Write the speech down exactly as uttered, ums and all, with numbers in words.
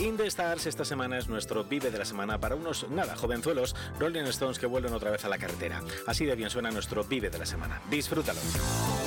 In the Stars esta semana es nuestro Vive de la semana para unos, nada, jovenzuelos Rolling Stones que vuelven otra vez a la carretera. Así de bien suena nuestro Vive de la semana. Disfrútalo.